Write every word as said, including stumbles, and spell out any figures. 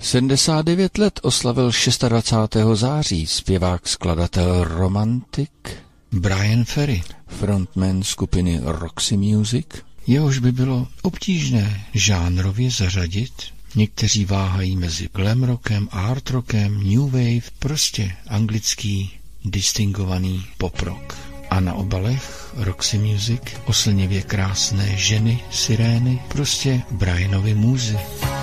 sedmdesát devět let oslavil dvacátého šestého září zpěvák, skladatel, romantik Bryan Ferry, frontman skupiny Roxy Music. Jehož by bylo obtížné žánrově zařadit. Někteří váhají mezi glam rockem, art rockem, new wave, prostě anglický distingovaný pop rock. A na obalech Roxy Music oslnivě krásné ženy, sirény, prostě Bryanovy můzy.